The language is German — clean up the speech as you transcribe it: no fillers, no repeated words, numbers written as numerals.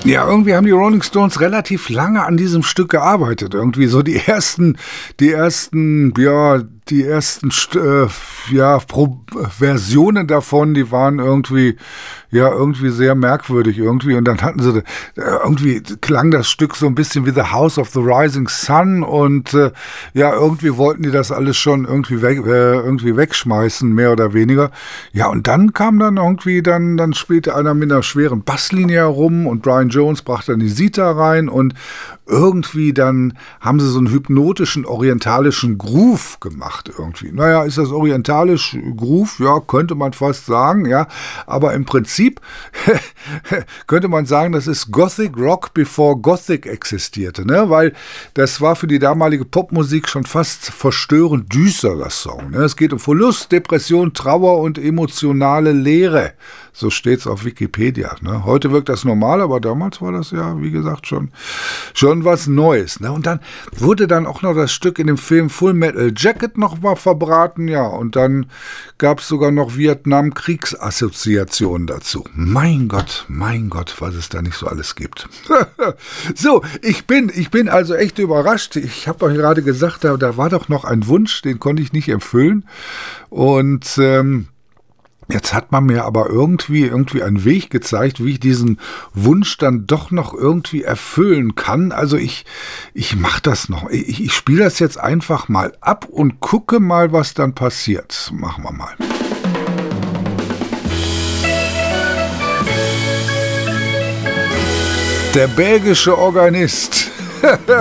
Ja, irgendwie haben die Rolling Stones relativ lange an diesem Stück gearbeitet. Irgendwie so Versionen davon, die waren irgendwie sehr merkwürdig irgendwie. Und dann hatten sie, irgendwie klang das Stück so ein bisschen wie The House of the Rising Sun und irgendwie wollten die das alles schon irgendwie wegschmeißen, mehr oder weniger. Ja, und dann kam dann irgendwie dann spielte einer mit einer schweren Basslinie herum und Brian Jones brachte dann die Sita rein und irgendwie dann haben sie so einen hypnotischen, orientalischen Groove gemacht irgendwie. Naja, ist das orientalisch Groove? Ja, könnte man fast sagen, ja. Aber im Prinzip könnte man sagen, das ist Gothic Rock, bevor Gothic existierte, ne? Weil das war für die damalige Popmusik schon fast verstörend düster, das Song. Ne? Es geht um Verlust, Depression, Trauer und emotionale Leere. So steht's auf Wikipedia. Ne? Heute wirkt das normal, aber damals war das ja, wie gesagt, schon was Neues. Ne? Und dann wurde dann auch noch das Stück in dem Film Full Metal Jacket noch mal verbraten. Ja, und dann gab es sogar noch Vietnam-Kriegsassoziationen dazu. Mein Gott, was es da nicht so alles gibt. So, ich bin also echt überrascht. Ich habe doch gerade gesagt, da war doch noch ein Wunsch, den konnte ich nicht erfüllen. Und jetzt hat man mir aber irgendwie einen Weg gezeigt, wie ich diesen Wunsch dann doch noch irgendwie erfüllen kann. Also ich mache das noch. Ich spiele das jetzt einfach mal ab und gucke mal, was dann passiert. Machen wir mal. Der belgische Organist.